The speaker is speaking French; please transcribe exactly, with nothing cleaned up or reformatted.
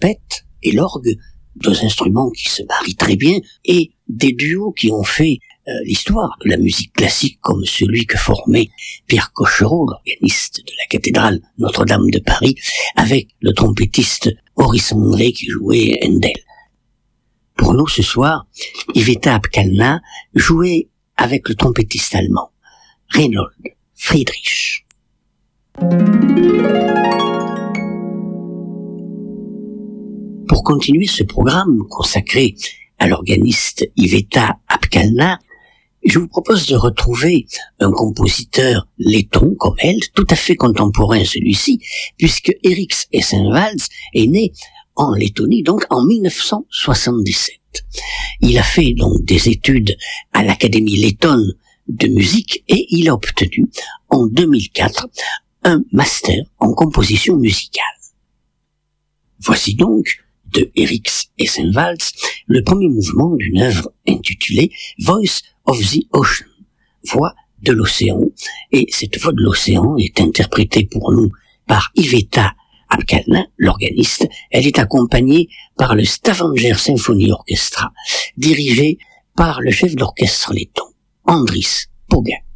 trompette et l'orgue, deux instruments qui se marient très bien, et des duos qui ont fait euh, l'histoire de la musique classique, comme celui que formait Pierre Cochereau, l'organiste de la cathédrale Notre-Dame de Paris, avec le trompettiste Maurice André qui jouait Handel. Pour nous, ce soir, Iveta Apkalna jouait avec le trompettiste allemand Reinhold Friedrich. Pour continuer ce programme consacré à l'organiste Iveta Apkalna, je vous propose de retrouver un compositeur letton comme elle, tout à fait contemporain celui-ci, puisque Eriks Essenvalds est né en Lettonie, donc en mille neuf cent soixante-dix-sept. Il a fait donc des études à l'Académie lettonne de musique et il a obtenu en deux mille quatre un master en composition musicale. Voici donc de Eriks Essenvalds le premier mouvement d'une œuvre intitulée Voice of the Ocean, voix de l'océan, et cette voix de l'océan est interprétée pour nous par Iveta Apkalna, l'organiste. Elle est accompagnée par le Stavanger Symphony Orchestra, dirigé par le chef d'orchestre letton, Andris Pauga.